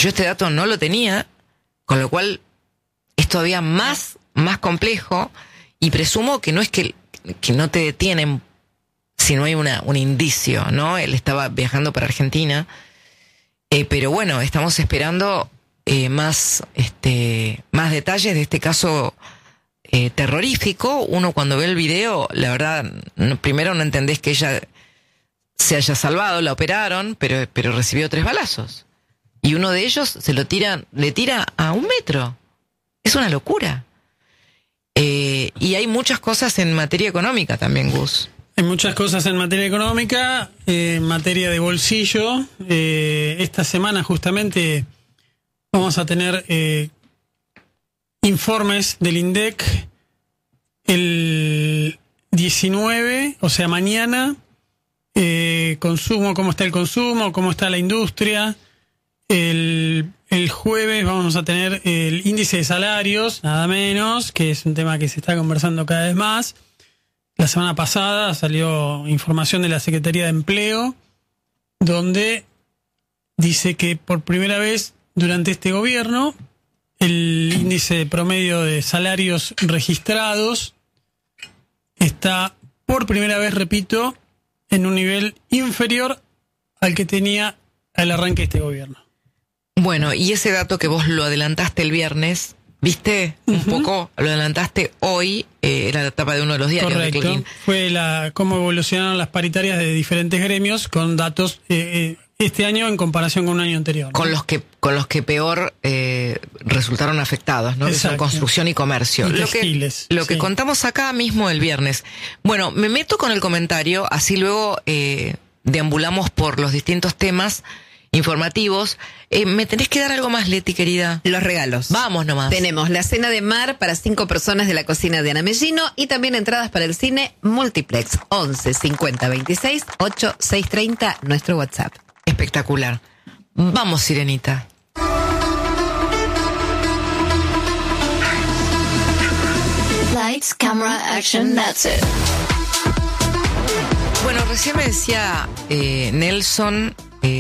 Yo este dato no lo tenía, con lo cual es todavía más complejo, y presumo que no es que no te detienen si no hay un indicio, ¿no? Él estaba viajando para Argentina, pero bueno, estamos esperando más detalles de este caso terrorífico. Uno cuando ve el video, la verdad, primero no entendés que ella se haya salvado, la operaron, pero recibió 3 balazos. Y uno de ellos le tira a 1 metro. Es una locura. Y hay muchas cosas en materia económica también, Gus. Hay muchas cosas en materia económica, en materia de bolsillo. Esta semana justamente vamos a tener informes del INDEC el 19, o sea, mañana. Consumo, cómo está el consumo, cómo está la industria. El jueves vamos a tener el índice de salarios, nada menos, que es un tema que se está conversando cada vez más. La semana pasada salió información de la Secretaría de Empleo, donde dice que por primera vez durante este gobierno el índice promedio de salarios registrados está por primera vez, repito, en un nivel inferior al que tenía al arranque de este gobierno. Bueno, y ese dato que vos lo adelantaste el viernes, ¿viste? Un poco, lo adelantaste hoy, era la etapa de uno de los diarios. Correcto. De Clarín. Fue cómo evolucionaron las paritarias de diferentes gremios con datos este año en comparación con un año anterior, ¿no? Con los que peor resultaron afectados, ¿no? Que son construcción y comercio. Y textiles, lo que contamos acá mismo el viernes. Bueno, me meto con el comentario, así luego deambulamos por los distintos temas informativos. Me tenés que dar algo más, Leti, querida. Los regalos. Vamos nomás. Tenemos la cena de mar para 5 personas de la cocina de Ana Mellino y también entradas para el cine Multiplex. 11 50 26 8 630, nuestro WhatsApp. Espectacular. Vamos, Sirenita. Lights, camera, action, that's it. Bueno, recién me decía Nelson,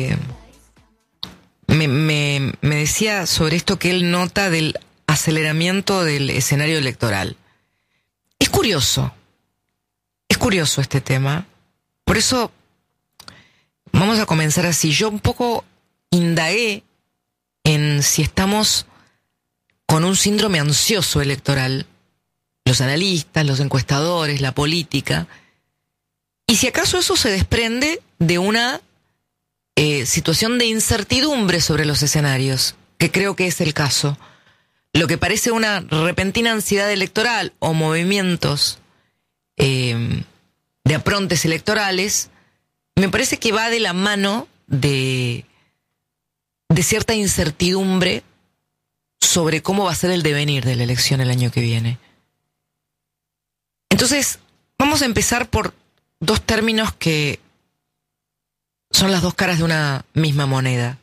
me decía sobre esto que él nota del aceleramiento del escenario electoral. Es curioso este tema. Por eso vamos a comenzar así. Yo un poco indagué en si estamos con un síndrome ansioso electoral, los analistas, los encuestadores, la política, y si acaso eso se desprende de una situación de incertidumbre sobre los escenarios, que creo que es el caso. Lo que parece una repentina ansiedad electoral o movimientos de aprontes electorales, me parece que va de la mano de cierta incertidumbre sobre cómo va a ser el devenir de la elección el año que viene. Entonces, vamos a empezar por 2 términos que son las 2 caras de una misma moneda.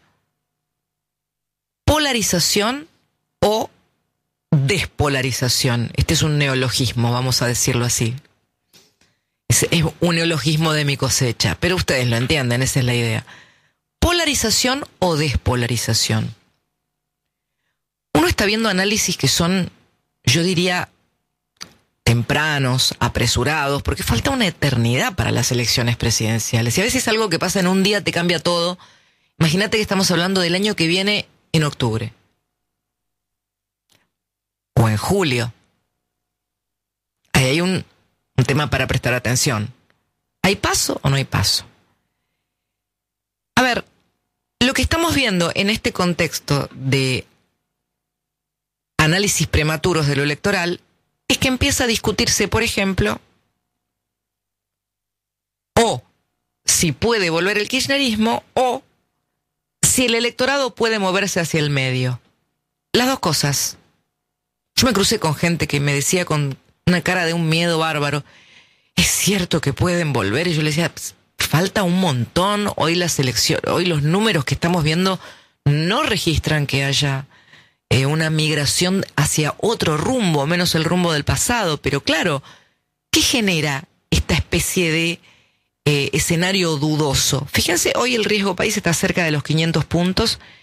Polarización o despolarización. Este es un neologismo, vamos a decirlo así. Es un neologismo de mi cosecha, pero ustedes lo entienden, esa es la idea. Polarización o despolarización. Uno está viendo análisis que son, yo diría, tempranos, apresurados, porque falta una eternidad para las elecciones presidenciales. Y a veces algo que pasa en un día te cambia todo. Imagínate que estamos hablando del año que viene en octubre. O en julio. Ahí hay un tema para prestar atención. ¿Hay paso o no hay paso? A ver, lo que estamos viendo en este contexto de análisis prematuros de lo electoral es que empieza a discutirse, por ejemplo, o si puede volver el kirchnerismo o si el electorado puede moverse hacia el medio. Las 2 cosas. Yo me crucé con gente que me decía con una cara de un miedo bárbaro, es cierto que pueden volver, y yo le decía, falta un montón, hoy las elecciones, hoy los números que estamos viendo no registran que haya una migración hacia otro rumbo, menos el rumbo del pasado, pero claro, ¿qué genera esta especie de escenario dudoso? Fíjense, hoy el riesgo país está cerca de los 500 puntos